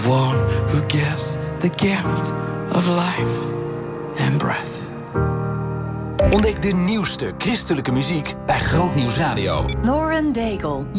One who gives the gift of life and breath. Ontdek de nieuwste christelijke muziek bij Groot Nieuws Radio. Lauren Daigle.